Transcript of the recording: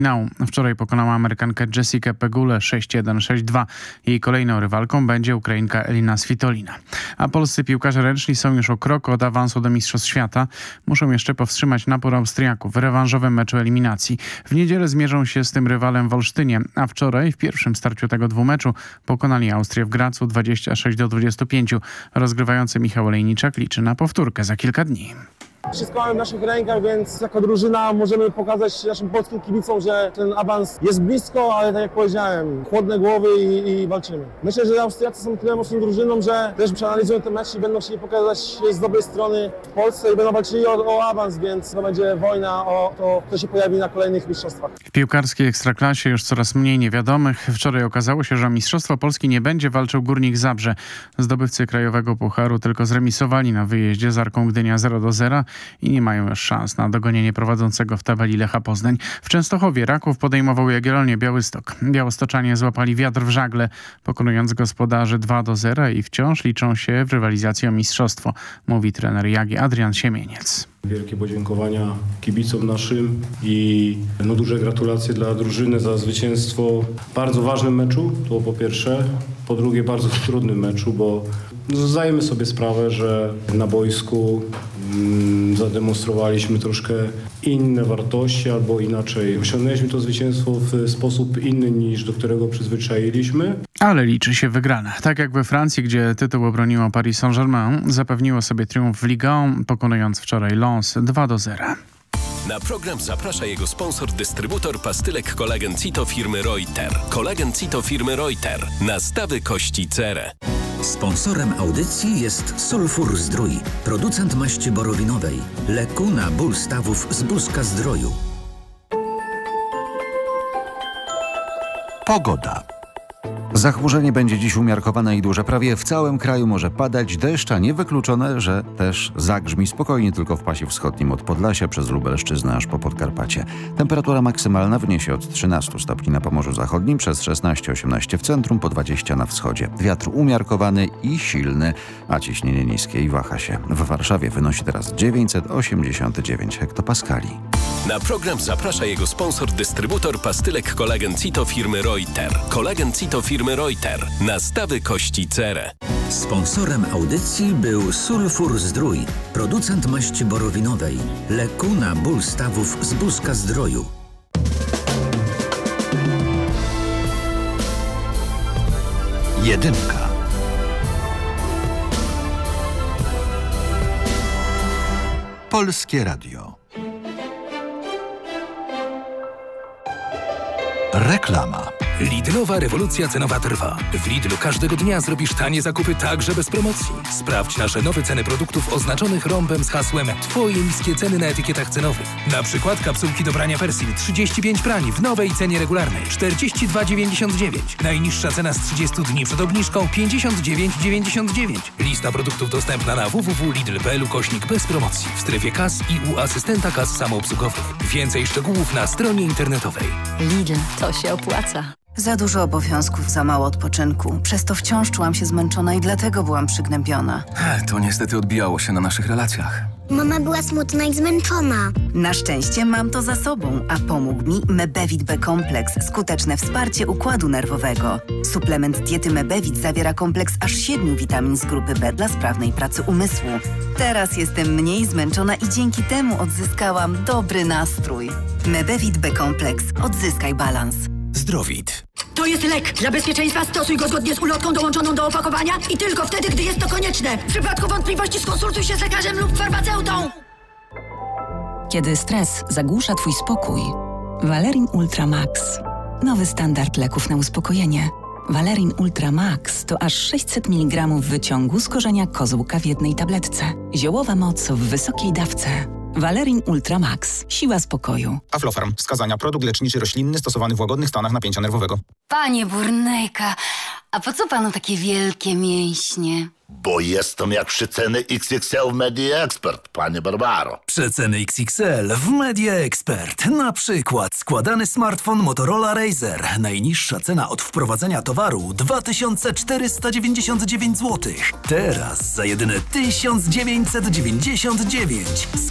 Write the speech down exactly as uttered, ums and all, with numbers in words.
Wczoraj pokonała Amerykankę Jessikę Pegulę sześć jeden sześć dwa. Jej kolejną rywalką będzie Ukrainka Elina Svitolina. A polscy piłkarze ręczni są już o krok od awansu do Mistrzostw Świata. Muszą jeszcze powstrzymać napór Austriaków w rewanżowym meczu eliminacji. W niedzielę zmierzą się z tym rywalem w Olsztynie, a wczoraj w pierwszym starciu tego dwumeczu pokonali Austrię w Gracu dwadzieścia sześć do dwudziestu pięciu. Rozgrywający Michał Olejniczak liczy na powtórkę za kilka dni. Wszystko mamy w naszych rękach, więc jako drużyna możemy pokazać naszym polskim kibicom, że ten awans jest blisko, ale tak jak powiedziałem, chłodne głowy i, i walczymy. Myślę, że Austriacy są tyle mocną drużyną, że też przeanalizują ten mecz i będą chcieli pokazać się z dobrej strony w Polsce i będą walczyli o, o awans, więc to będzie wojna o to, kto się pojawi na kolejnych mistrzostwach. W piłkarskiej ekstraklasie już coraz mniej niewiadomych. Wczoraj okazało się, że o Mistrzostwo Polski nie będzie walczył Górnik Zabrze. Zdobywcy Krajowego Pucharu tylko zremisowali na wyjeździe z Arką Gdynia zero do zera. I nie mają już szans na dogonienie prowadzącego w tabeli Lecha Poznań. W Częstochowie Raków podejmował Jagiellonię Białystok. Białostoczanie złapali wiatr w żagle, pokonując gospodarzy dwa do zera i wciąż liczą się w rywalizacji o mistrzostwo, mówi trener Jagi Adrian Siemieniec. Wielkie podziękowania kibicom naszym i no, duże gratulacje dla drużyny za zwycięstwo w bardzo ważnym meczu, to po pierwsze. Po drugie bardzo trudnym meczu, bo zdajemy sobie sprawę, że na boisku mm, zademonstrowaliśmy troszkę inne wartości albo inaczej. Osiągnęliśmy to zwycięstwo w sposób inny niż do którego przyzwyczailiśmy. Ale liczy się wygrana. Tak jak we Francji, gdzie tytuł obroniło Paris Saint-Germain, zapewniło sobie triumf w Ligue jeden, pokonując wczoraj Lens dwa do zera. Na program zaprasza jego sponsor, dystrybutor pastylek Kolagen Cito firmy Reuter. Kolagen Cito firmy Reuter. Nastawy kości cerę. Sponsorem audycji jest Sulfur Zdrój, producent maści borowinowej, leku na ból stawów z Buzka Zdroju. Pogoda. Zachmurzenie będzie dziś umiarkowane i duże. Prawie w całym kraju może padać deszcz, a niewykluczone, że też zagrzmi spokojnie tylko w pasie wschodnim od Podlasia przez Lubelszczyznę aż po Podkarpacie. Temperatura maksymalna wyniesie od trzynastu stopni na Pomorzu Zachodnim, przez szesnaście osiemnaście w centrum, po dwadzieścia na wschodzie. Wiatr umiarkowany i silny, a ciśnienie niskie i waha się. W Warszawie wynosi teraz dziewięćset osiemdziesiąt dziewięć hektopaskali. Na program zaprasza jego sponsor, dystrybutor pastylek Kolagen Cito firmy Reuter. Kolagen Cito firmy Reuter. Nastawy kości cerę. Sponsorem audycji był Sulfur Zdrój, producent maści borowinowej, leku na ból stawów z Buzka Zdroju. Jedynka. Polskie Radio. Reklama. Lidlowa rewolucja cenowa trwa. W Lidlu każdego dnia zrobisz tanie zakupy także bez promocji. Sprawdź nasze nowe ceny produktów oznaczonych rąbem z hasłem Twoje niskie ceny na etykietach cenowych. Na przykład kapsułki do brania Persil trzydzieści pięć prań w nowej cenie regularnej czterdzieści dwa dziewięćdziesiąt dziewięć. Najniższa cena z trzydziestu dni przed obniżką pięćdziesiąt dziewięć dziewięćdziesiąt dziewięć. Lista produktów dostępna na w w w kropka lidl kropka p l ukośnik bez promocji w strefie kas i u asystenta kas samoobsługowych. Więcej szczegółów na stronie internetowej. Lidl, to się opłaca. Za dużo obowiązków, za mało odpoczynku. Przez to wciąż czułam się zmęczona i dlatego byłam przygnębiona. To niestety odbijało się na naszych relacjach. Mama była smutna i zmęczona. Na szczęście mam to za sobą, a pomógł mi Mebevit B Kompleks. Skuteczne wsparcie układu nerwowego. Suplement diety Mebevit zawiera kompleks aż siedmiu witamin z grupy B dla sprawnej pracy umysłu. Teraz jestem mniej zmęczona i dzięki temu odzyskałam dobry nastrój. Mebevit B Kompleks. Odzyskaj balans. Zdrowit. To jest lek. Dla bezpieczeństwa stosuj go zgodnie z ulotką dołączoną do opakowania i tylko wtedy, gdy jest to konieczne. W przypadku wątpliwości skonsultuj się z lekarzem lub farmaceutą. Kiedy stres zagłusza Twój spokój, Valerin Ultra Max. Nowy standard leków na uspokojenie. Valerin Ultra Max to aż sześćset miligramów wyciągu z korzenia kozłka w jednej tabletce. Ziołowa moc w wysokiej dawce. Valerin Ultra Max. Siła spokoju. Aflofarm. Wskazania. Produkt leczniczy roślinny stosowany w łagodnych stanach napięcia nerwowego. Panie Burnejka, a po co panu takie wielkie mięśnie? Bo jestem jak przeceny X X L w Media Expert, panie Barbaro. Przeceny X X L w Media Expert. Na przykład składany smartfon Motorola Razr. Najniższa cena od wprowadzenia towaru dwa tysiące czterysta dziewięćdziesiąt dziewięć złotych. Teraz za jedyne tysiąc dziewięćset dziewięćdziesiąt dziewięć.